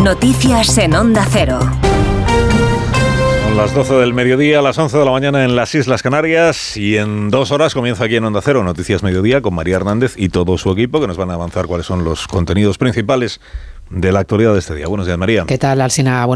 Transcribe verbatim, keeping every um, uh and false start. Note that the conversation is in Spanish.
Noticias en Onda Cero. Son las doce del mediodía, a las once de la mañana en las Islas Canarias, y en dos horas comienza aquí en Onda Cero Noticias Mediodía con María Hernández y todo su equipo, que nos van a avanzar cuáles son los contenidos principales de la actualidad de este día. Buenos días, María. ¿Qué tal, Alsina?